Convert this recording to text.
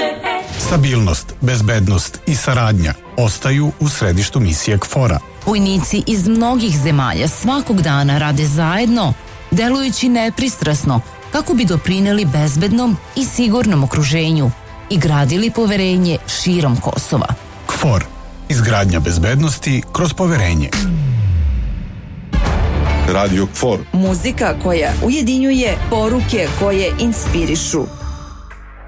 Stabilnost, bezbednost i saradnja ostaju u središtu misije KFOR-a. Vojnici iz mnogih zemalja svakog dana rade zajedno, delujući nepristrasno kako bi doprineli bezbednom i sigurnom okruženju i gradili poverenje širom Kosova. KFOR. Izgradnja bezbednosti kroz poverenje. Radio KFOR. Muzika koja ujedinjuje, poruke koje inspirišu.